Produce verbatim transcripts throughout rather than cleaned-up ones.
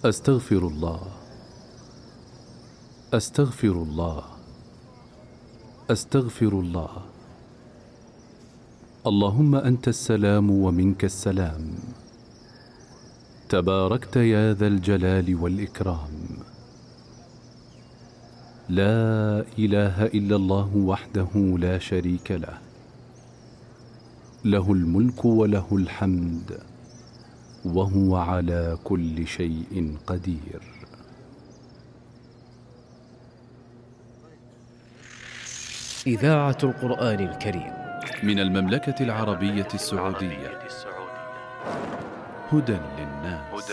أستغفر الله، أستغفر الله، أستغفر الله. اللهم أنت السلام ومنك السلام، تباركت يا ذا الجلال والإكرام. لا إله إلا الله وحده لا شريك له، له الملك وله الحمد وهو على كل شيء قدير. إذاعة القرآن الكريم من المملكة العربية السعودية. هدى للناس.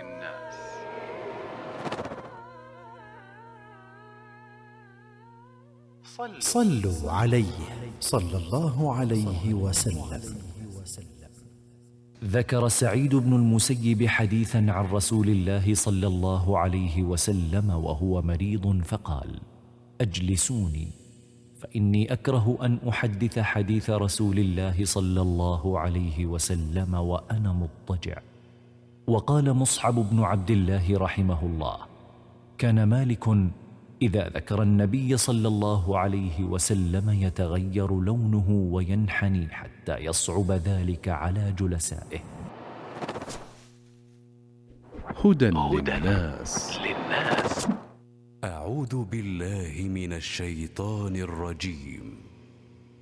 صلوا عليه صلى الله عليه وسلم. ذكر سعيد بن المسيب حديثا عن رسول الله صلى الله عليه وسلم وهو مريض فقال: أجلسوني فإني أكره أن أحدث حديث رسول الله صلى الله عليه وسلم وأنا مضطجع. وقال مصعب بن عبد الله رحمه الله: كان مالك إذا ذكر النبي صلى الله عليه وسلم يتغير لونه وينحني حتى يصعب ذلك على جلسائه. هدى للناس. أعوذ بالله من الشيطان الرجيم.